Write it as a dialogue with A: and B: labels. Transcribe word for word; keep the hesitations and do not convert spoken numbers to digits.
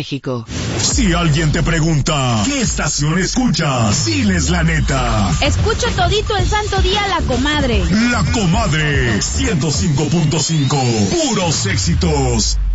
A: México.
B: Si alguien te pregunta, ¿qué estación escuchas? Diles la neta.
C: Escucho todito el santo día La Comadre.
B: La Comadre, ciento cinco punto cinco, puros éxitos.